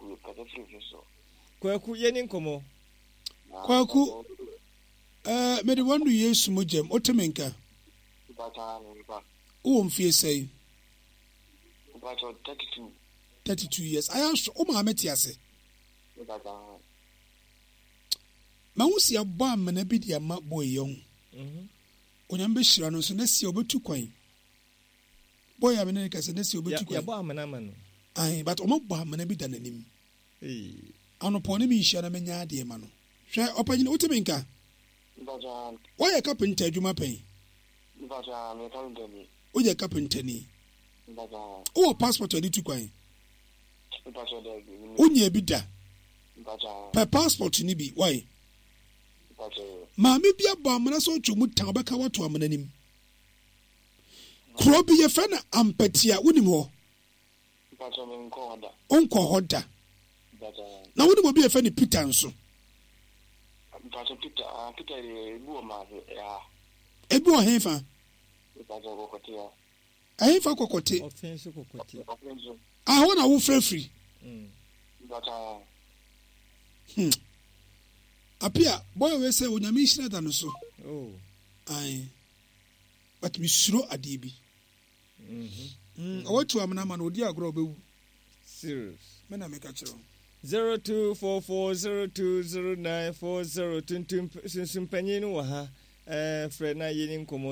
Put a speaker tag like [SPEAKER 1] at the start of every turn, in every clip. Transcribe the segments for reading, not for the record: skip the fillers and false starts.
[SPEAKER 1] Kwaku yeni nkomo.
[SPEAKER 2] Kwaku me de wonder yes mojem otemenka. O mfie say. 32 years. I ask o ma meti ase. Ma wusi abba amana bi dia ma boy young. Onyam be hira no so na si obetu kwan. Boy amana ka se na si obetu kwan.
[SPEAKER 1] Ya ba amana manu.
[SPEAKER 2] Ai but o ma ba amana bi da nanim. Anopo ne mi hia na menya ade ma no. Hwe opanyine otemenka. Why a carpenter adwuma pen? O ye carpenter ni. O passport odi tu kwan. O nya bi da. Per passport ni bi why? Ma me bia ba amana so twumu tan beka wato amana nim. Kro bi ye fa na ampatia wonim ho. Onko hoda. Na wonim obi ye fa ni Peter nso. Ebu o hefa. Hefa kokote.
[SPEAKER 1] Offense kokote.
[SPEAKER 2] Ah wona wo free. Apia boy we say onyame hira da no so.
[SPEAKER 1] Oh.
[SPEAKER 2] Ai. But we suro adibi. Otu amana man odi agro bewu.
[SPEAKER 1] Serious.
[SPEAKER 2] Me na make a chiro.
[SPEAKER 1] 0244020940 tuntum sunsumpanyini wa ha Fred na yini nkomo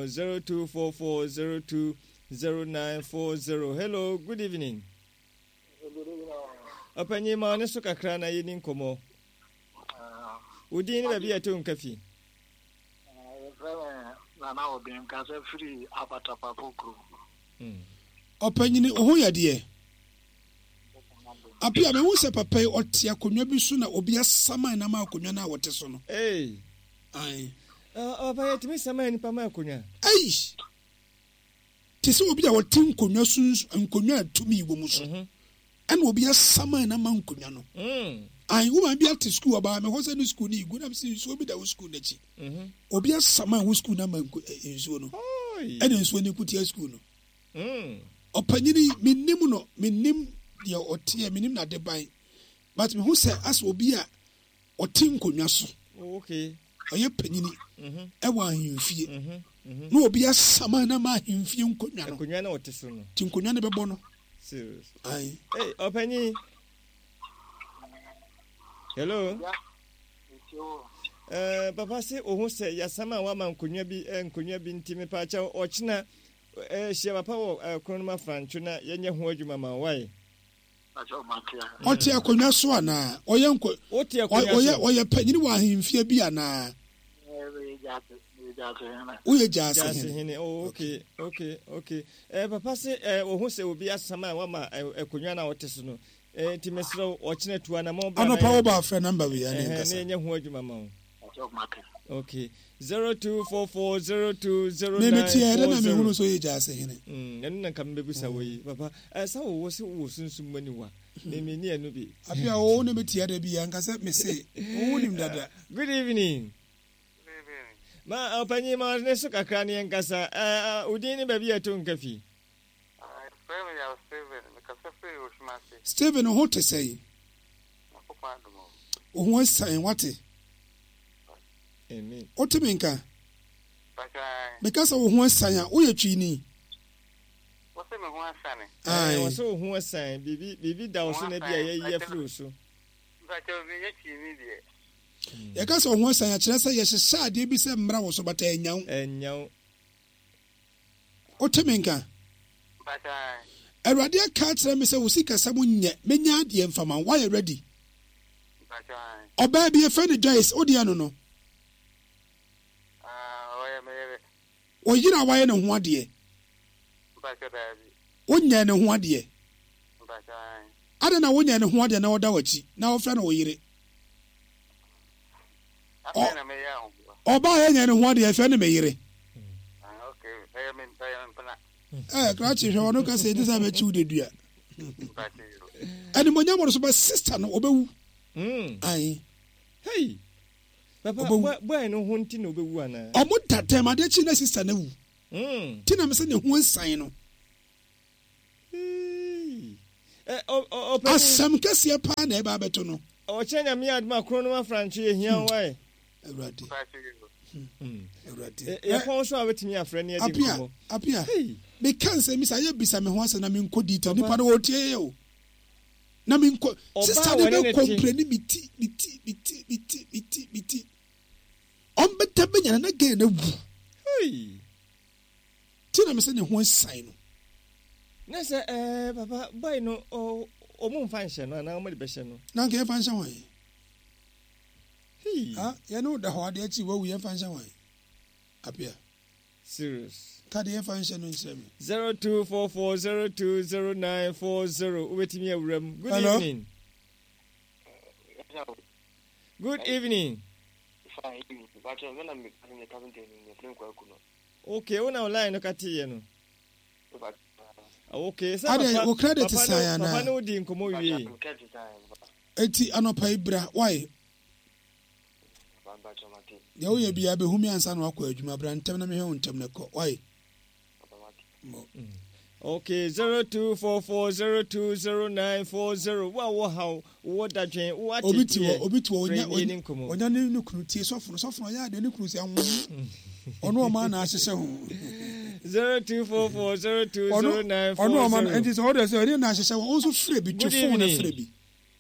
[SPEAKER 1] 0244020940. Hello, good evening. Opanyi ma ne so kakra na yini nkomo. Udi ni baby ato nkafi.
[SPEAKER 3] Na na obi nka se free abata papokru.
[SPEAKER 2] Opanyi ni oho yade. Apia me hu se papa otia konwa bi so na obi asama na ma konwa na wote so no.
[SPEAKER 1] Ai. Oba yetimi sama ni pa ma konwa.
[SPEAKER 2] Ai. Tese obi a wote konwa so konwa atumi wo mu so. Ana obi asama na ma konwa no. Ai wo ma bi at school aba me ho se ni school ni igu na se so obi da wo school na chi. Obi asama wo school na ma ensuo no. Ana ensuo ni kutia school no. Opanyini minnim ya otie minim na de ban but me hu se as obi a otin konwa so
[SPEAKER 1] okay
[SPEAKER 2] oye panyini ewa ahemfie no obi asama na ma ahemfie konwa no
[SPEAKER 1] konwa na oteso no
[SPEAKER 2] tin konwa ne bebo no
[SPEAKER 1] serious
[SPEAKER 2] ai
[SPEAKER 1] hey opanyi hello papa se ohun se ya sama wa man konwa bi ntimi pa cha ochina hia papa wo kronoma franchu na yenye ho adwuma ma why
[SPEAKER 2] Oti akonwa so ana oyenko oye panyini wa ahemfie bi ana Uye jase
[SPEAKER 1] hene. Oh, okay. Papa se ohun se obi asama wa ma akonwa na woteso no. Ti mesro ochine tuwa na mo ba.
[SPEAKER 2] Ano pa wo ba fa number wi ane nkasa.
[SPEAKER 1] Ne nya ho adwuma ma wo. Okay. 0244020940.
[SPEAKER 2] Me tie na me hunu so ye jase hene.
[SPEAKER 1] Enu na kam bebusa wo papa. Sa wo se wo sunsum mani wa. Me ni enu bi.
[SPEAKER 2] Apia wo ne me tie da bi nkasa me se. Wo nim dada.
[SPEAKER 1] Good evening. Ma opanyi ma ne so kakra ne nkasa udin ni baby ato nkafi.
[SPEAKER 2] Steven ho te sei. Ho san wate.
[SPEAKER 1] Amen.
[SPEAKER 2] Otemenka. Because of ho san ya wo ye twini.
[SPEAKER 3] Wo se me ho asan.
[SPEAKER 1] Wo se ho asan bibi da wo so na bia ye fru so.
[SPEAKER 3] Ba che me ye twini die.
[SPEAKER 2] Ya ka so ho san ya kire se ye hyehyɛ ade bi se mmra wo so bata enyaw. Otemenka.
[SPEAKER 3] Bata.
[SPEAKER 2] Awurade aka kyerɛ me sɛ wo sika sɛ monyɛ menya ade mfama why you ready?
[SPEAKER 3] Bata.
[SPEAKER 2] Oba bi e friend Joyce odi ano no. O yira waye ne ho ade.
[SPEAKER 3] Bata da bi.
[SPEAKER 2] Wonya ne ho ade.
[SPEAKER 3] Bata.
[SPEAKER 2] Ada na wonya ne ho ade na woda wachi na wo fra na wo yire.
[SPEAKER 3] Apena me ya ho.
[SPEAKER 2] Oba ye nya ne ho ade afia ne me yire.
[SPEAKER 3] Okay. Payment pana.
[SPEAKER 2] Krachi hwe wono ka se disa be chiu de dua. Ani monya mo so ba sister no obewu. Ai.
[SPEAKER 1] Hey. Papa boy no ho nti no obewu ana.
[SPEAKER 2] Omo tatem ade chi na sister na wu. Ti na me se ne ho nsan no. asɛm kɛseɛ paa na ɛba abɛto no
[SPEAKER 1] ɔkyɛ nyame adoma koro no afranche yɛhia wae
[SPEAKER 2] awurade
[SPEAKER 1] yɛpɔn so a wɛtumi afrɛ ne adi nkɔmmɔ
[SPEAKER 2] apia meka nsɛm sɛ ayɛ bisa me ho asɛ na menkɔ dita nipa no wɔtie yɛ o na menkɔ sister de bɛkɔmprɛ ne meti ɔmbɛta bɛnyana na gɛ na wu ti na mesɛ ne ho asan no
[SPEAKER 1] na sɛ papa boy no ɔmo mfa nhyɛ no anaa ɔmo de bɛhyɛ no
[SPEAKER 2] na nka yɛfa nhyɛ wɔn yɛne wo da hɔ ade akyi wawu yɛfa nhyɛ wɔn apia
[SPEAKER 1] serious
[SPEAKER 2] kade yɛfa nhyɛ no nhyɛ me
[SPEAKER 1] 0244020940 wobɛtumi awura mu good evening good evening okay wona online no kateyɛ no okay sɛ
[SPEAKER 2] ade wo credit sign
[SPEAKER 1] papa no di nkɔmmɔ wie
[SPEAKER 2] eti anɔpa ibra why ya wo yɛ bia bɛhu mi ansa na wakɔ adwuma bra ntɛm na mehɛ wo ntɛm na kɔ why
[SPEAKER 1] okay 0244020940 wa wo haw wo dadwen wo ate
[SPEAKER 2] obi ti onya ne kunu tie sɔfo ya de ne kunu si anwo ɔno ɔma na ahyehyɛ ho
[SPEAKER 1] 0244020940
[SPEAKER 2] ɔno ɔma na enti sɛ ɔde sɛ ɔde na ahyehyɛ ho nso frɛ bi twe phone na frɛ bi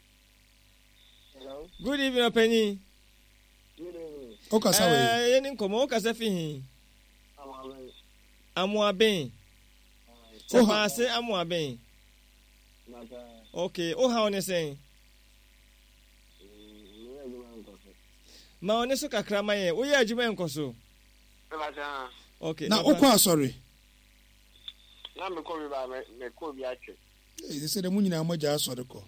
[SPEAKER 1] good evening opani
[SPEAKER 2] okasa we
[SPEAKER 1] yɛne nkɔmmɔ okasa fi hi amoaben sɛ paase amoaben okay o haw ne sɛn ma ɔne so kakra ma yɛ woyɛ adwuma nkɔ so okay
[SPEAKER 2] na okɔ asɔre
[SPEAKER 3] na me kɔ bi ba me kɔ bi atwe
[SPEAKER 2] sɛ dɛ mu nyinaa mogya asɔre kɔ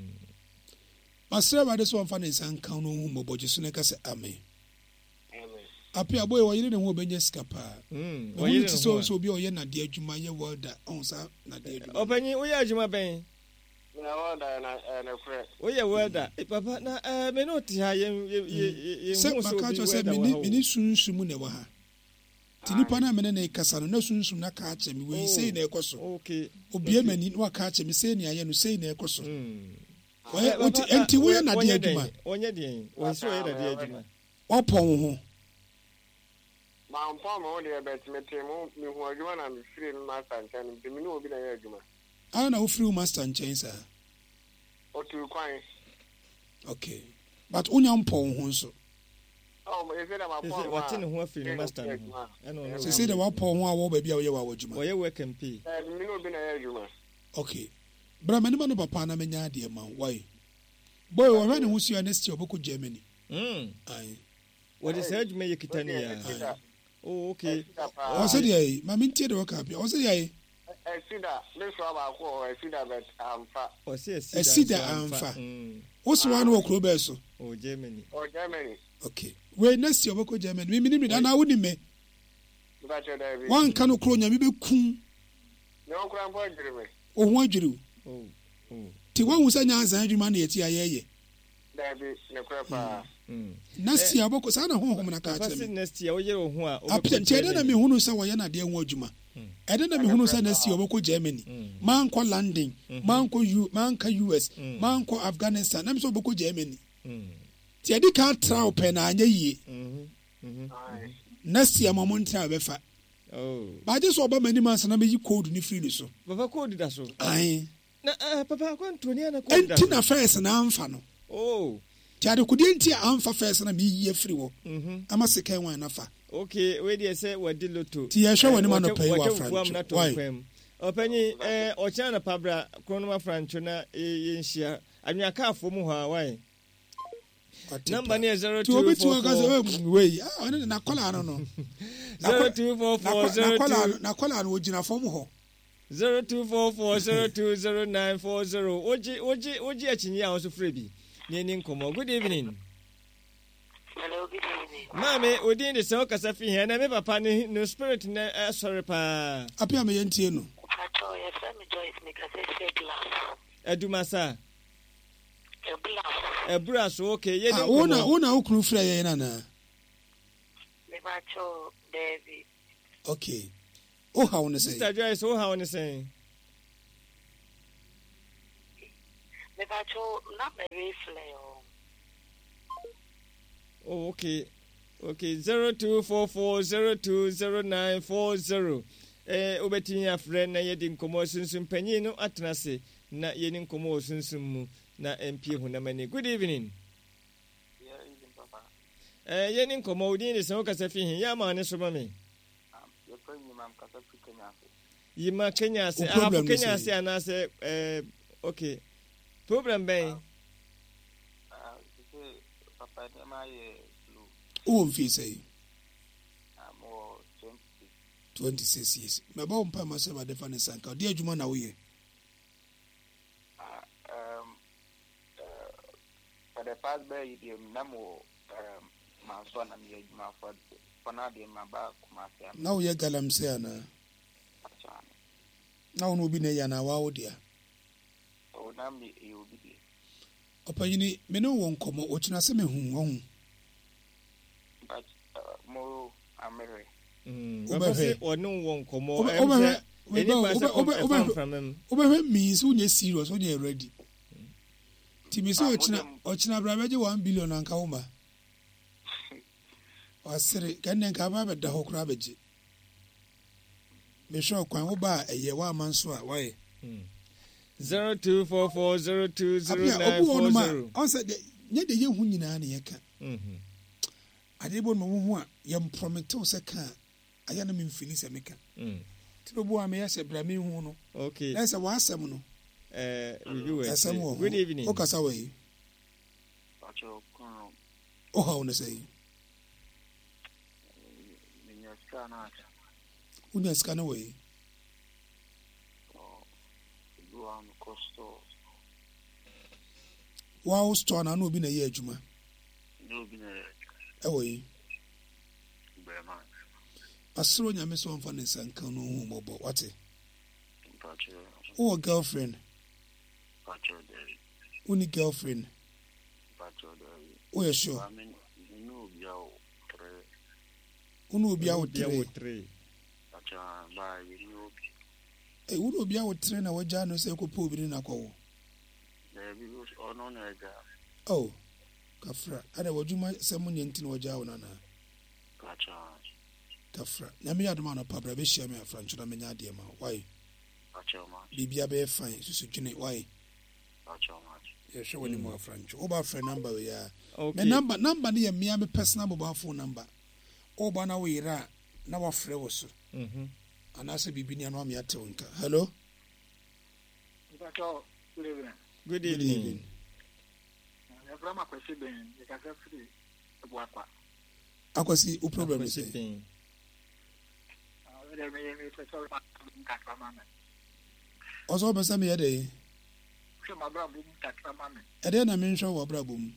[SPEAKER 2] masrɛ ba de so ɔmfa ne nsa nka no hu mmɔbɔgye so ne ka sɛ amen apia boy wɔyere ne ho obɛnya sika paa wɔyere ne so obi ɔyɛ nade adwuma yɛ welda ɔn sa nade adwuma
[SPEAKER 1] ɔpanyi woyɛ adwuma bɛn
[SPEAKER 3] na welda na frɛ
[SPEAKER 1] woyɛ welda papa na me no te ha yɛ
[SPEAKER 2] sɛ maka kyerɛ sɛ mene sunsum na ɛwɔ ha nti nipa no a mene ne kasa no na sunsum na ka akyɛ me wei sei na ɛkɔ so obie m'ani na waka akyɛ me sei ne ayɛ no sei na ɛkɔ so enti woyɛ nade adwuma
[SPEAKER 1] ɔnyɛ deɛn wɔsɛ ɔyɛ nade adwuma
[SPEAKER 2] ɔpɔ wo ho
[SPEAKER 3] mampa ma wo deɛ bɛtete mu mehu adwuma na mefiri no master nkyɛn no nti mene obi na yɛ adwuma
[SPEAKER 2] ana na wofiri wo master nkyɛn saa
[SPEAKER 3] ɔtu kwan
[SPEAKER 2] okay but wonya mpɔ wo ho nso
[SPEAKER 1] wɔte ne ho afiri ne master no ho
[SPEAKER 2] sɛ sɛ dɛ wapɔ wo ho a wɔ baabi a woyɛ wɔ adwuma
[SPEAKER 1] wɔyɛ work and pay
[SPEAKER 3] mene obi na yɛ adwuma
[SPEAKER 2] okay bra m'anim no papa na menya adeɛ ma why boy wɔhwɛ ne ho sua next year ɔbɛkɔ Germany aye
[SPEAKER 1] wɔde saa adwuma yɛ kita ne ya oh okay
[SPEAKER 2] ɔsɛ deɛ ma mentie de wɔka apia ɔsɛ deɛ
[SPEAKER 3] ɛsida me so abaako ɛsida bet amfa
[SPEAKER 2] ɛsida amfa woso wa no wɔ kuro bɛɛ so
[SPEAKER 1] Germany
[SPEAKER 2] okay we next year ɔbɛkɔ Germany me ni na woni me wanka no kuro nyame bɛkum
[SPEAKER 3] ne okura mpo adwiri me
[SPEAKER 2] o ho adwiri ti wahu sɛ nya azan adwuma na yɛti ayɛyɛ
[SPEAKER 3] dabi ne kura pa
[SPEAKER 2] next year ɔbɛkɔ saa na honhom na ka kyerɛ me
[SPEAKER 1] next year woyɛ wo ho a
[SPEAKER 2] apia nti ɛdɛ na mehunu sɛ wɔyɛ nadeɛ ho adwuma ɛdɛ na mehunu sɛ next year ɔbɛkɔ Germany mankɔ London manka US mankɔ Afghanistan na me sɛ ɔbɛkɔ Germany ti ɛdi ka tra wo pɛ na anyɛ yie next year mamo ntra bɛfa baagye so ɔba m'anim ansa na meyi code ne firi ne so
[SPEAKER 1] papa code da so
[SPEAKER 2] ae
[SPEAKER 1] na papa akwantonia na code da
[SPEAKER 2] enti na first na amfa no ti adekodeɛ nti a amfa first na meyi afiri wɔ ama second one na fa
[SPEAKER 1] okay we dey say wadi loto
[SPEAKER 2] ti yɛhwɛ wɔ ne ma no pɛ wɔ afrancho
[SPEAKER 1] why ɔpanyi ɔkyɛn na pabra kronom afrancho na yɛnhyia anwakaafo mu hɔ a why number ne 0244
[SPEAKER 2] wei ɔne na kola no
[SPEAKER 1] 0244
[SPEAKER 2] na kola no ogina fam hɔ
[SPEAKER 1] 0244020940 oji achinyi a so frɛ bi ne ni nkomo good evening
[SPEAKER 4] hello good evening
[SPEAKER 1] mame odin de sɛ okasa fi hɛ na me papa ne no spirit na sorry pa
[SPEAKER 2] apia me yentie no
[SPEAKER 4] ato ye send me Joyce me ka say glass
[SPEAKER 1] adumasa
[SPEAKER 4] ebula
[SPEAKER 1] so okay ye de
[SPEAKER 2] wona okunu frɛ yɛ na na
[SPEAKER 4] me ba cho David
[SPEAKER 2] okay o how ne say
[SPEAKER 1] Sister Joyce o how ne say
[SPEAKER 4] Mepacho, not very flail.
[SPEAKER 1] Oh, okay. 0244020940. Obetini afre na yedi nkomo sunsun panyin no atenase na yeni nkomo sunsun mu na MP hunamani. Good evening.
[SPEAKER 3] Yeah, even papa.
[SPEAKER 1] Yeni nkomo udi ni se okasa fi hin ya ma ne so ma me.
[SPEAKER 3] Your friend Imam Kasa Kenya.
[SPEAKER 1] Yima Kenya se afu Kenya se anase okay. Problem ben.
[SPEAKER 3] Papa my
[SPEAKER 2] Who won't feel say?
[SPEAKER 3] 26
[SPEAKER 2] years. My bomb pa myself at the funny sanka. Dear Jumana, we
[SPEAKER 3] for the past by the Namo my son and my for now the Maba Kumasa.
[SPEAKER 2] Now ye galam seana. Now no be na wow dear.
[SPEAKER 3] Oh, Nami, you be.
[SPEAKER 2] Opayini, me no won't come or watching us a me
[SPEAKER 3] But more American.
[SPEAKER 1] Or no one come over from him.
[SPEAKER 2] Over means when you're serious, when you're ready. Timmy so Ochina Bravaji 1 billion and Kauma. Or say, can then come up at the whole crabbage. Me sure Quamoba a year 1 month so why
[SPEAKER 1] 0244020940.
[SPEAKER 2] Answer the yet the young Hunina. I didn't know young prometheus a car. I am in Finis America. Tibo may I say, Brami,
[SPEAKER 1] okay,
[SPEAKER 2] that's a was some.
[SPEAKER 1] Good evening.
[SPEAKER 2] Focus away. Oh, how to say? Who does scan away? Wow, Stone, I know been a year, Juma.
[SPEAKER 3] No, been a
[SPEAKER 2] away. I saw your miss one funny son, Colonel Mobile. What's it? Oh, a girlfriend. Only girlfriend. Oh, yeah, sure. Who be out three? A would be out train our Jano say, could put in a call. Oh, Kafra, I know what you might summon into a Jawana. Kafra, Namia Mana Pabra, Bisham, French, Lamina, why? Bibia be fine, so why? You're sure any more French. Over friend number, we are. Okay. Number near me, I'm a personal mobile phone number. Obana we ra, now a fresh. And I say, Bibinia, no, me at Tonka. Hello?
[SPEAKER 1] Good evening.
[SPEAKER 2] I can see who problem is it. Also, Bassami a day. And then I mention what Brabum.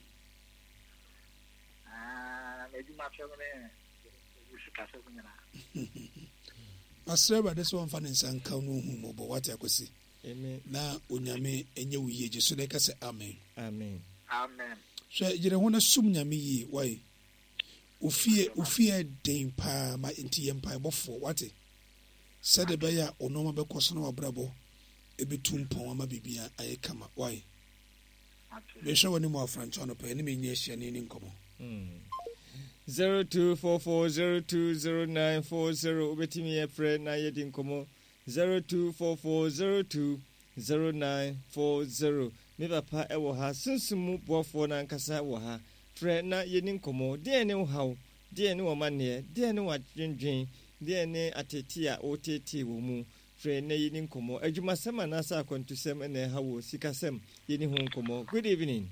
[SPEAKER 2] I serve this one for instance, Kanu, but what I could see. Now, Unyame, and you ye just so they can say Amen.
[SPEAKER 1] Amen.
[SPEAKER 3] Amen.
[SPEAKER 2] So you don't want to assume Yami, why? Ufia Dame Pa, my NTM Pie before what it said the Baya or no more because no brabo. A bit too poema bibia, I come up. Why? Be sure any more French on a penny nation in income.
[SPEAKER 1] 0244020940 Betimi a friend na yedin komo 0244020940 me papa e wo ha sunsumu bofo na nkasa wo ha friend na yedin komo de ne wo hawo de ne wo mane de ne wo dwendwen de ne atetia o tete wo mu friend na yedin komo adwuma sema na sa kontusem na hawo sikasem yedin ho komo. Good evening.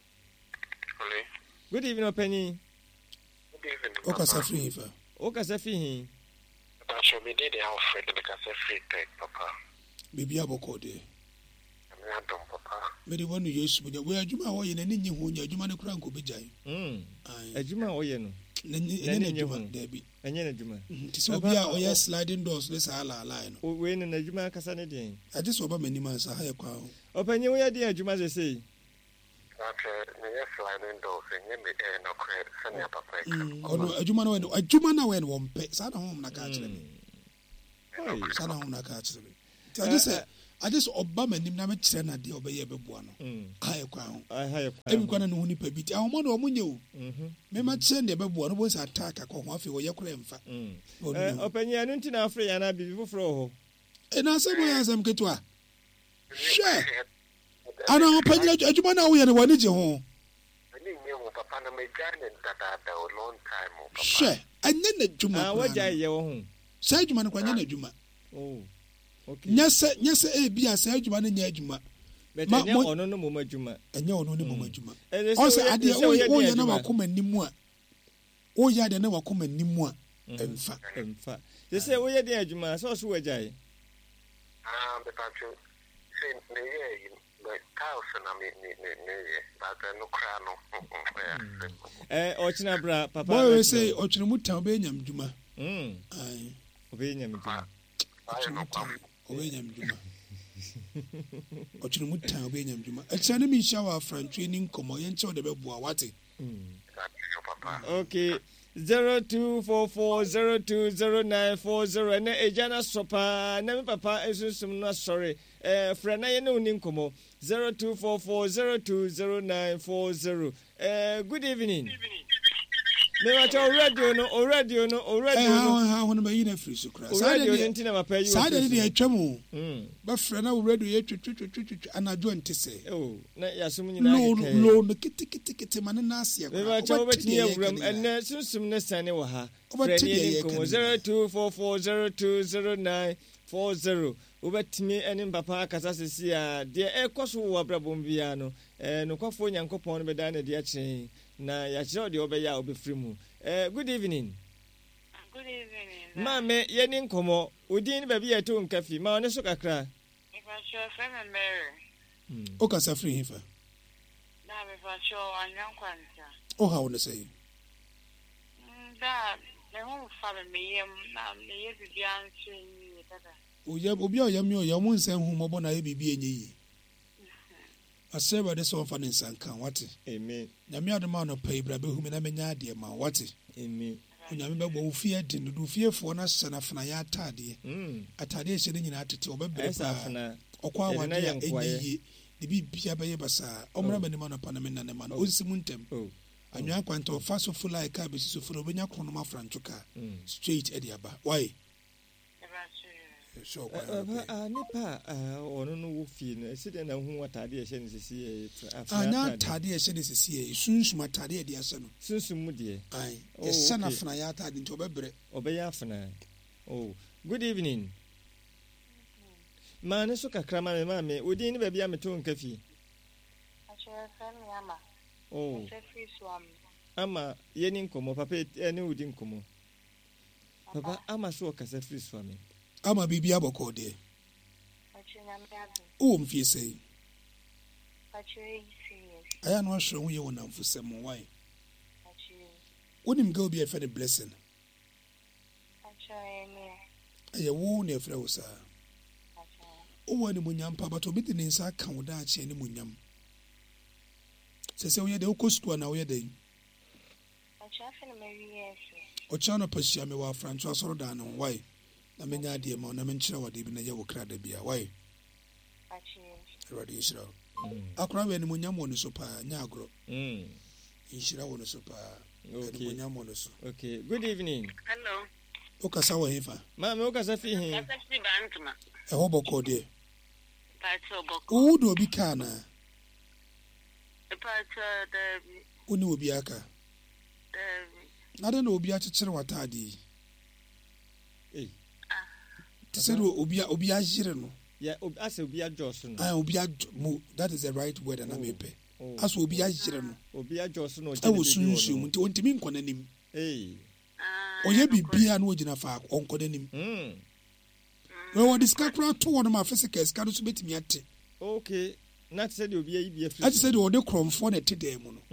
[SPEAKER 1] Good evening Penny.
[SPEAKER 2] Okasa free fa.
[SPEAKER 1] Okasa free.
[SPEAKER 3] But you me did our friend because free take papa.
[SPEAKER 2] Bibi aboko de.
[SPEAKER 3] Me adom papa.
[SPEAKER 2] Me de wonu Yesu de we adwuma wo ye na nyi ho nya adwuma ne kura nko bejai.
[SPEAKER 1] Adwuma wo ye no.
[SPEAKER 2] Na adwuma de bi.
[SPEAKER 1] Enye na adwuma.
[SPEAKER 2] Ti so bia o ye sliding doors le sa ala line no.
[SPEAKER 1] We na adwuma kasa ne den.
[SPEAKER 2] Aje so ba manima sa ha ye kwa ho.
[SPEAKER 1] Opanyi wo ye den adwuma se sei.
[SPEAKER 3] Okay, me sliding doors and me no credit send papa.
[SPEAKER 2] Ono adwuma na we no won pe. Sa na ho na ka kire me. Sa na ho na ka kire me. Ti aje se just Obama nim na me kyerɛ na de obɛyɛ bɛboa no ayɛ kwa ho ebi kwa na no nipa bi ti ahoma no omunye o me ma kyerɛ de bɛboa no bo sa attack akɔ ho afi wo yɛ kora mfa
[SPEAKER 1] opanya no ntina afre ya na bibi foforo ho
[SPEAKER 2] na sɛ mo yɛ asɛm ketewa hwɛ ana opanya adwuma na wo yɛ no wani gye ho
[SPEAKER 5] papa na me gane dada a long time papa
[SPEAKER 2] hwɛ anya na adwuma
[SPEAKER 1] wagya yɛ wo ho
[SPEAKER 2] sɛ adwuma no kwa anya na adwuma
[SPEAKER 1] okay
[SPEAKER 2] nyɛ ebi a sɛ adwuma no nya adwuma
[SPEAKER 1] enya ono no moma adwuma
[SPEAKER 2] enya ono no moma adwuma ɔsɛ ade o yɛ na wakoma nimu a o yɛ ade na wakoma nimu a emfa
[SPEAKER 1] sɛ wo yɛ de adwuma sɛ ɔso wagya yɛ
[SPEAKER 5] me patro say me yɛ but house na me but no kra no
[SPEAKER 1] ɔkyena bra papa
[SPEAKER 2] boy say ɔkyena mu tan be nyam dwuma ai
[SPEAKER 1] obe nyam dwuma obe nyam dwuma
[SPEAKER 2] ɔkyena mu tan be nyam dwuma ɛkyɛ ne mi hya frantwe ni nkomo yɛ nkyɛ de bɛboa wate
[SPEAKER 1] okay 0244020940 na ejana sopa na me papa esunsum no sorry fra na ye ne oni nkomo 0244020940 good evening me wacha radio no
[SPEAKER 2] ha hono me yina free so kra
[SPEAKER 1] radio no ntina mapa yi
[SPEAKER 2] sa de de atwam ba fra na radio ye twetwetwetwetwe anajo ntese
[SPEAKER 1] na yasum nyina
[SPEAKER 2] ke lo no kiti man na ase
[SPEAKER 1] me wacha obetini awuram enne sunsum ne sane wo ha fra ne nkomo 0244020940 obetimi ene papa akasa sesi a de ekoso wo abrabom bia no no kwafo nyankopon no beda na de akyen na ya kyerɛ de obeya obefiri mu good evening mame yeni nkomo odin ba bi yeto nkafi ma one so kakra
[SPEAKER 4] If I show friend Mary.
[SPEAKER 2] O ka sa free hifa.
[SPEAKER 4] Na me fa show anyan kwanta.
[SPEAKER 2] O ha wona say.
[SPEAKER 4] Da me hu fa me yem na me ye bibia nche ni dada.
[SPEAKER 2] O ye obi o yem yo mu nsan hu mo bona ye bibia enye yi. Aseba de so fa ne nsan kan wate.
[SPEAKER 1] Amen.
[SPEAKER 2] Na me adoma no pay bra be hu me na menya ade ma wate.
[SPEAKER 1] Amen.
[SPEAKER 2] Onyame be bo fie de no fie fo na se na fana ya atade. Atade hye ne nyina atete obebre pa. Okwa wade ya enyi de bibia be ye basa. Omra mani ma no pa na me na ne ma no osimu ntem. Anwa kwanta ofa so fula ka be so fula obenya krono ma frantuka. Straight e de aba. Why? So
[SPEAKER 1] nipa ono no wo fie no ese de na hu atade hye ne sisi
[SPEAKER 2] anya atade hye ne sisi sunsun atade de ase no
[SPEAKER 1] sunsun mu de
[SPEAKER 2] ai ese na fana ya atade nti
[SPEAKER 1] obeya fana. Oh, good evening. Ma ne so kakra ma me odin ne ba bia meto nkafi
[SPEAKER 4] Achira fam yama.
[SPEAKER 1] Oh,
[SPEAKER 4] Free swam.
[SPEAKER 1] ama yeni nkomo papa ene odi nkomo papa ama so kasa free swami
[SPEAKER 2] ama bibia boko de
[SPEAKER 4] Achira mbiabu.
[SPEAKER 2] o mfie sei
[SPEAKER 4] Achira serious.
[SPEAKER 2] aya no ahwe ho ye wona mfusem why
[SPEAKER 4] Achira.
[SPEAKER 2] wonim ga obi efe the blessing
[SPEAKER 4] Achira me.
[SPEAKER 2] aye wo na efre wo sa
[SPEAKER 4] Achira.
[SPEAKER 2] o wani munyam pa bato bi de ne nsa kan wo da a che ne munyam sese wo ye de okosku na wo ye de
[SPEAKER 4] Achira fene me yes.
[SPEAKER 2] o cha no pasia me wa franco asoro da no why na menya de ma na menkyere wa de bi na ye wo kra da bia why
[SPEAKER 4] Achira.
[SPEAKER 2] ready Israel akra we ne munyam wo ne so pa nya agro inshira wo ne so pa
[SPEAKER 1] okay
[SPEAKER 2] munyam wo ne so
[SPEAKER 1] okay good evening
[SPEAKER 4] Hello.
[SPEAKER 2] o kasa wo hefa
[SPEAKER 1] ma me o kasa fi hin
[SPEAKER 4] Kasi bantuma.
[SPEAKER 2] e ho boko de
[SPEAKER 4] Pato boko.
[SPEAKER 2] o do obi kana
[SPEAKER 4] Pato the
[SPEAKER 2] oni obi aka na de na obi a kyekere watade tse do obi ajire no
[SPEAKER 1] ya ase obi ajoso no
[SPEAKER 2] obi mu that is the right word na mepe aso obi ajire no
[SPEAKER 1] obi ajoso no
[SPEAKER 2] e wo sunsun nti ontimi nkona nim oye bibia na ogina fa onkona nim we wo discover to one ma physical ska so betimi ate
[SPEAKER 1] okay na tse de obi ayi bia free
[SPEAKER 2] ati said o de kromfo na te dem no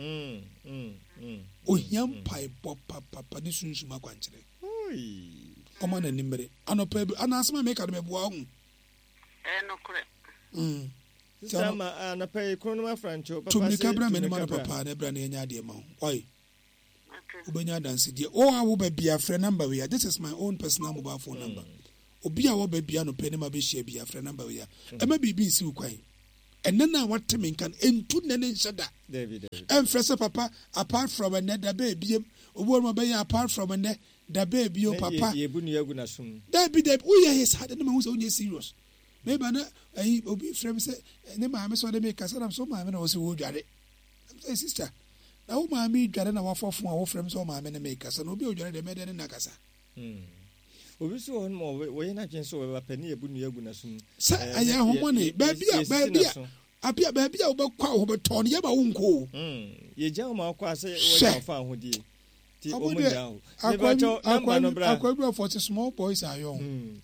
[SPEAKER 2] ohiam pai bo papa ni sunsun akwankyere o ma na nimere anopa anasema make ade meboa hu
[SPEAKER 4] no kure.
[SPEAKER 1] Sama anapai kronoma francho papa
[SPEAKER 2] tumni kabra me ma papa na bra na nya de ma why ubenya dance de o awu ba bia frɛ number we this is my own personal mobile phone number obi a wo ba bia no pe ne ma be hia bia frɛ number we ya e ma bibi nsi ukwan enne na what me kan entu ne ne nhyeda
[SPEAKER 1] David
[SPEAKER 2] emfrɛ sɛ papa apart from ne da ba biem obo ma be apart from ne da ba bio papa
[SPEAKER 1] ye bu nu yagu na sum
[SPEAKER 2] David wo ye his hard ne ma hu sɛ wo serious maybe na ayi obi frɛ me sɛ ne ma me so de me kasa na so ma me na wo se wo dware say sister na wo ma me dware na wafofo a wo frɛ me so ma me na me kasa na obi o dware de me de ne na kasa
[SPEAKER 1] obi so on mo we ye na twen so we ba pani ye bu nu yagu na sum
[SPEAKER 2] sɛ ayɛ homɔne baabi a wobɛkɔ a wobɛtɔ no yɛba wo nkɔ
[SPEAKER 1] ye gya ma akɔ ase wo ya fa ahodie ti o mu ja ho me ba cho number no bra
[SPEAKER 2] akwabra for small boys are young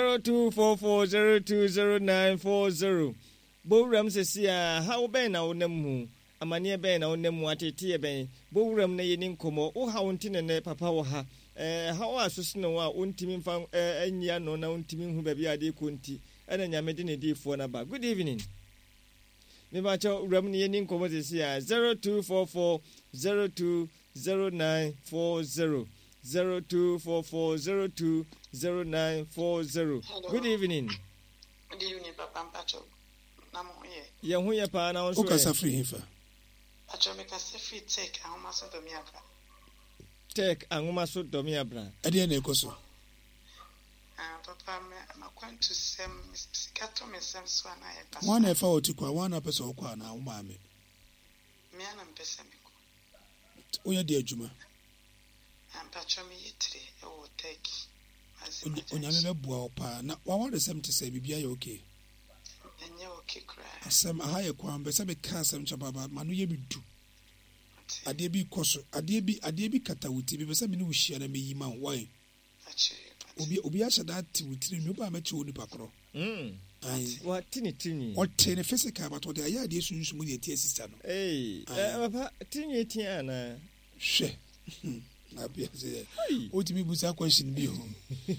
[SPEAKER 1] 0244020940 bowram sesia ha wo ben na wo nam hu amane ben na wo nam mu atete ben bowram na ye ni nkomo wo ha wo ntine ne papa wo ha ha wo asose no a wontimi mfa anyia no na wontimi hu ba bia de konti ana nyame de ne difo na ba good evening me ba cho ram ne ye ni nkomo sesia 0244020940 0244020940 good evening
[SPEAKER 4] Good evening, Papa Mpacho. Namoye.
[SPEAKER 1] Yahuya pa na onso.
[SPEAKER 2] Okasa free hifa.
[SPEAKER 4] Pacho me kase free take ahoma so do mi abra.
[SPEAKER 1] Take ahoma so do mi abra.
[SPEAKER 2] Ade na ekoso.
[SPEAKER 4] Papa me going to sem sikato me sem so na e pasa.
[SPEAKER 2] One efa otikwa, one apesa okwa na ahoma me.
[SPEAKER 4] Me ana mpesa me ko.
[SPEAKER 2] Oya de adwuma.
[SPEAKER 4] Pacho me yitire e wo take.
[SPEAKER 2] Onyame bɛboa wo paa na wawɔde sɛm te sɛ bibia yɛ okay
[SPEAKER 4] enye okay kra
[SPEAKER 2] asɛm aha yɛ kwan bɛ sɛ bɛka asɛm kyɛ baba ma no yɛ bidu adeɛ bi kɔ so adeɛ bi kata wo ti bi bɛ sɛ me ne wo hyia na meyi ma wo wɔn obi ahyɛ da ate wo tiri mi oba mɛkye wo nipa korɔ
[SPEAKER 1] wa tini
[SPEAKER 2] ɔte ne physical but ɔde ayɛ adeɛ sunsum yɛ tie sister no
[SPEAKER 1] papa tini tia na
[SPEAKER 2] hwɛ Abia say o ti mi busa question bi ho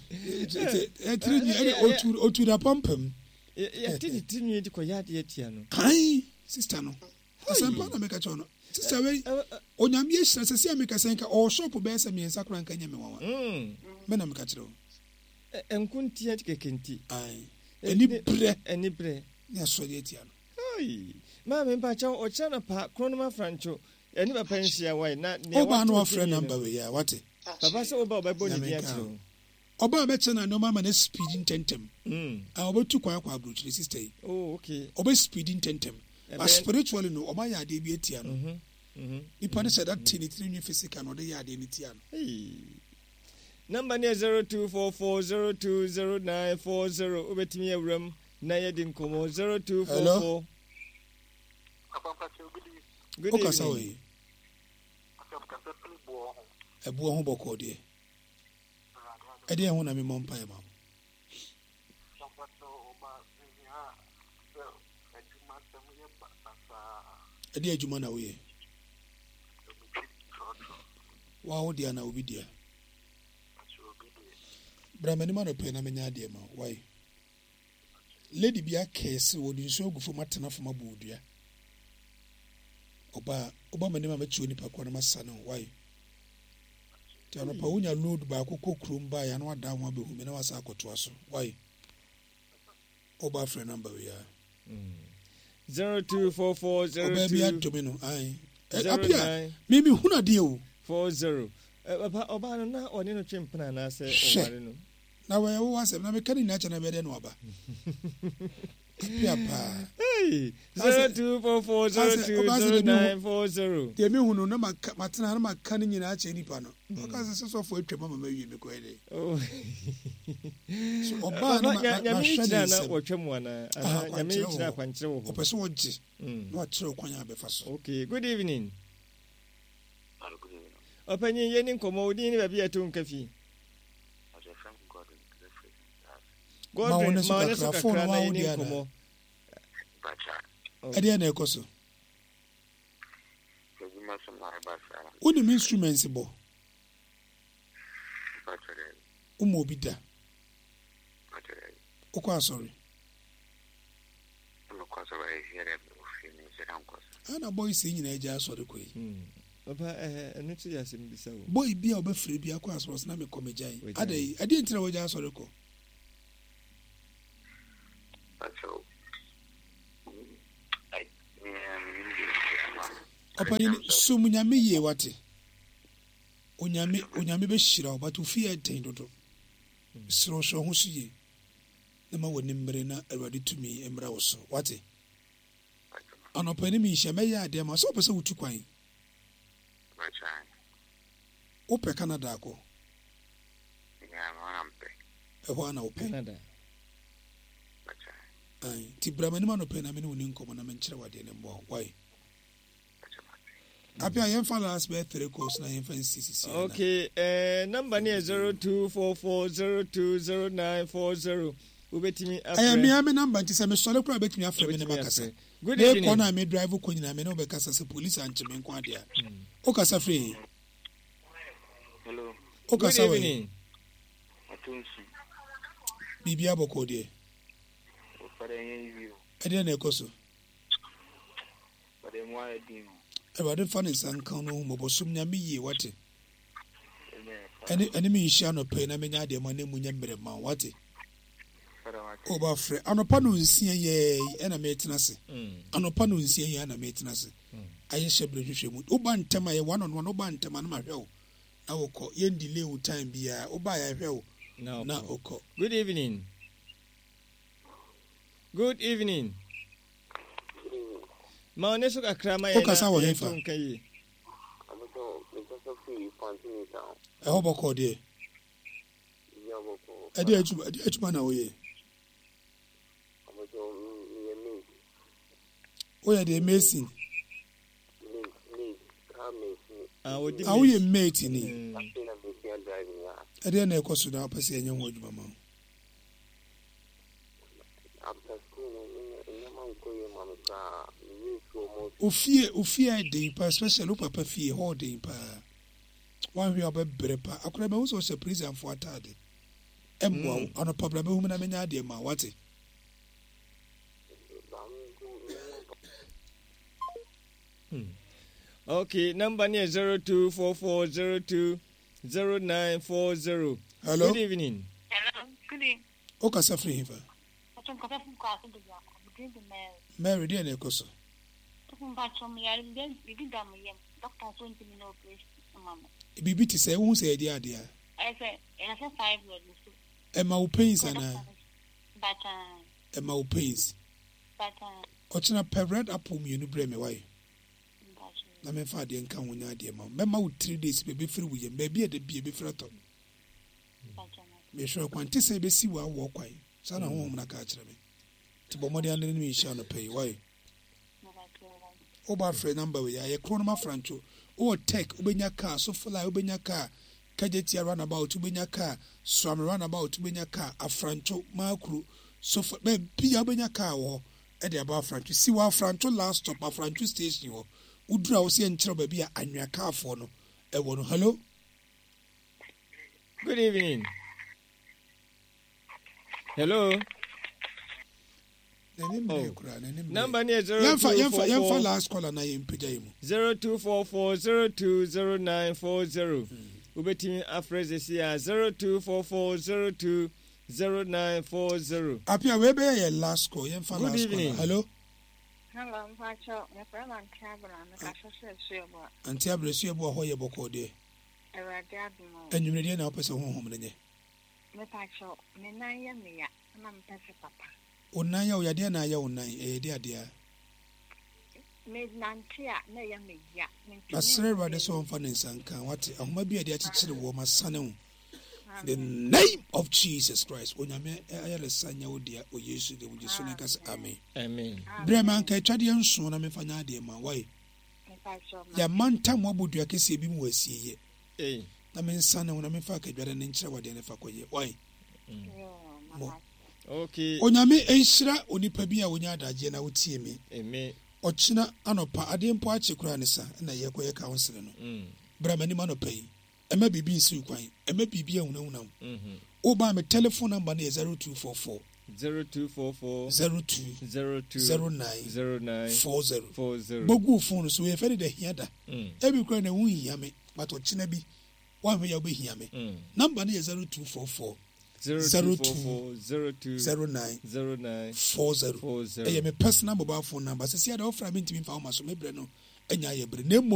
[SPEAKER 2] otu da pompem
[SPEAKER 1] ya tini di ko ya de tia no
[SPEAKER 2] kai sister no asempa na meka chono sister we onyame ye hyira sese ameka senka o shop be ese mi ensa kran kanya me wawa me na meka kire o
[SPEAKER 1] enkunti ya kekenti
[SPEAKER 2] eni bre ya so ye tia no
[SPEAKER 1] ma me pa cha o cha na pa kronoma francho eni ba pensia why na
[SPEAKER 2] ne oba no friend number we ya what
[SPEAKER 1] papa so oba bo ni dia tiro
[SPEAKER 2] oba be che na no mama na speeding tentem oba tu kwa abrochire sister
[SPEAKER 1] oh okay
[SPEAKER 2] oba speeding tentem but spiritually no oba ya de bi etia no ipa ne said that tinitiri new physical no de ya de etia no
[SPEAKER 1] number ne 0244020940 obetimi awram na ye din komo 0244
[SPEAKER 2] good evening. Okasa we. Ebu ho boko de. Ede ho na me mompa e ma. Ede adwuma na we. Wa ho dia na obi dia. Bra mani ma no pe na menya de ma. Why? Lady bia kese wo di nso agufo matena fo mabodua. Oba mani ma mechi oni pa kwa na masana why? Ti ano pa unya load ba akoko krom ba ya na wada ho abehu me na wasa akoto aso why? Oba friend number we ya
[SPEAKER 1] 024402
[SPEAKER 2] oba bia domino ai apia mimi huna de o
[SPEAKER 1] 40 oba no na oni no twempena na se oware no
[SPEAKER 2] na we wo asem na me kani na cha na be de no oba apia pa
[SPEAKER 1] hey 0244020940
[SPEAKER 2] de me hunu na matena na maka ni nyina ache nipa no aka se so fo atwa mama mawie me ko ede
[SPEAKER 1] oh
[SPEAKER 2] so oba na
[SPEAKER 1] nyame na wotwam ana nyame chira kwankyere wo
[SPEAKER 2] opese wo gye na wachire kwan abefa so
[SPEAKER 1] okay good evening opanyin ye ni nkomo odi ni ba bia to nkafi God ma wona so kakra na ye ni nkomo
[SPEAKER 2] ade na ekoso unim instruments bo umo bida okwa sorry ana boy si nyina eja asori ko yi
[SPEAKER 1] papa enu ti ya sim bisa wo
[SPEAKER 2] boy bia obafre bia kwa asoro na me komejai ade ntira wo ja asori ko
[SPEAKER 5] Pacho.
[SPEAKER 2] Opani sumunyame ye wate. Onyame be shira obatu fi enten dodo. Sro so ho siye. Na ma woni mmere na Awurade tumi emra wo so. Wate. Anopani mi hye meya ade ma so pese wutu kwan.
[SPEAKER 5] Machai.
[SPEAKER 2] Ope Canada ko.
[SPEAKER 5] Yeah, mampe.
[SPEAKER 2] Eho na ope.
[SPEAKER 1] Canada.
[SPEAKER 5] Machai.
[SPEAKER 2] Ai, ti brama ni ma no pe na me ni woni nkomo na me nkyere wade ne mbo. Why? Apia yemfa last birthday course na yemfa CCC.
[SPEAKER 1] Okay, number ni 0244020940. Ubetimi afre.
[SPEAKER 2] Aya me ame number nti se me sole kura betimi afre me ne makasa.
[SPEAKER 1] Good evening.
[SPEAKER 2] Ne kona me drive ko nyina me no be kasa se police anche me nko ade a. O kasa free.
[SPEAKER 3] Hello.
[SPEAKER 2] O kasa
[SPEAKER 1] Good
[SPEAKER 2] we.
[SPEAKER 1] evening.
[SPEAKER 3] Atunsi.
[SPEAKER 2] Bibia boko de.
[SPEAKER 3] O fare yen view.
[SPEAKER 2] Ade na ekoso.
[SPEAKER 3] Fare mo adino.
[SPEAKER 2] Awurade fa ne sankan no mo bosom nya me ye wate.
[SPEAKER 3] Amen.
[SPEAKER 2] Ene me hia no pe na me nya de ma na munya mbere ma wate.
[SPEAKER 3] Fare wa.
[SPEAKER 2] O ba frɛ anopa no nsia ye na me tena se. Anopa no nsia ye na me tena se. Aye hyebre hwehwɛ mu. O ba ntama ye one on one o ba ntama na ma hwɛ o. Na wokɔ yen delay wo time bia o ba ya hwɛ o. Na okɔ.
[SPEAKER 1] Good evening. Good evening. Ma one so kakra ma ye.
[SPEAKER 2] O kasa wo hefa.
[SPEAKER 1] Nkai.
[SPEAKER 5] Amato, me just free continue down.
[SPEAKER 2] Ɛhɔ bɔkɔ de.
[SPEAKER 5] Yeah, boko.
[SPEAKER 2] Ade atuma na oye.
[SPEAKER 5] Amato, me me.
[SPEAKER 2] Oye de amazing.
[SPEAKER 5] Me, car me.
[SPEAKER 1] Odi.
[SPEAKER 2] Awoye mate ni.
[SPEAKER 5] I'm saying I'm driving.
[SPEAKER 2] Ade na ekoso na apase enye ho adwuma ma.
[SPEAKER 5] After school, no man go your mama car. You so much.
[SPEAKER 2] Ofie dey pa especially papa fie ho dey pa. Wan hwe obebre pa. Akora be wo so prison for atade. Embo ono problem be hu na menya ade ma wate.
[SPEAKER 1] Okay, number ni 0244020940.
[SPEAKER 2] Hello.
[SPEAKER 1] Good evening.
[SPEAKER 4] Hello, good evening.
[SPEAKER 2] O kasa free hiva.
[SPEAKER 4] Atum kata fu kwa fu dia ko. Good evening.
[SPEAKER 2] Mary dey na ekoso.
[SPEAKER 4] Atum ba chom ya dem bibi da mo yem. Doctor so ntimi no operation mama.
[SPEAKER 2] Bibi ti say hu say ade ade a.
[SPEAKER 4] I say 5 years so.
[SPEAKER 2] E ma wo pains ana.
[SPEAKER 4] But
[SPEAKER 2] E ma wo pains. O china pebred apple mi enu bre me why. Na me fa de nka wonya ade ma. Me ma wo 3 days be free wo yem. Ba bi e de bi be free to. Me sure kwanti say be si wa wo kwai. Sana ho na ka kire me. Ti bo modi ande ni mi sha no pay why. O ba free number we ya ye kronoma francho. O tech ubenya car so fly ubenya car. Kajetia runabout ubenya car. Swam runabout ubenya car. Afrancho makru so be pia ubenya car wo. E de about francho. Si wa francho last stop afrancho station wo. Udra wo se enkyere ba bia anwa car for no. E wo no. Hello.
[SPEAKER 1] Good evening. Hello.
[SPEAKER 2] Number near 0244 last caller na yempeja yimu
[SPEAKER 1] 0244020940. Ubetimi afreze sia 0244020940.
[SPEAKER 2] Apia we be your last call yemfa last
[SPEAKER 1] evening.
[SPEAKER 2] Caller. Hello.
[SPEAKER 4] Hello, Pacho. My friend Antiabra na ka hwehwe suebo.
[SPEAKER 2] Antiabra suebo ho ye boko de.
[SPEAKER 4] Erade adimo.
[SPEAKER 2] Enwumre de na opese honhom ne nye.
[SPEAKER 4] Me Pacho, me nan ya me ya na mpese papa.
[SPEAKER 2] Onan ya o yade na ya onan de ade a.
[SPEAKER 4] Me nantia na ya me ya.
[SPEAKER 2] Na sere rade so onfa ne nsanka wate ahoma bi ade akikire wo masane wo. The name of Jesus Christ. Onyame ayale sanya odia o Yesu de wo Jesu ne kase amen.
[SPEAKER 1] Amen.
[SPEAKER 2] Breman ka twade nso na me fanya ade ma why. Ya manta mo bodua kese bi mu asiye. Na me nsane wo na me fa ka dware ne nkyere wade ne fa koye why.
[SPEAKER 1] Okay.
[SPEAKER 2] Onyame enhyira onipa bi a wonya adaje na wotie me.
[SPEAKER 1] Amen.
[SPEAKER 2] Ochina anopa ade mpo ache kura ne sa na ye koye counsel no. Bramani manopa yi. Ema bibi nsi kwan. Ema bibi a wuna. Oba me telephone number na 0244 02 Bogu phone so ye fere de hiada. Ebi kura na hu hia me, but ochina bi wa me ya be hia me. Number na 0244 0209 40. My personal mobile phone number. Say, I offer me to me for my so me breno. Enya ye bre.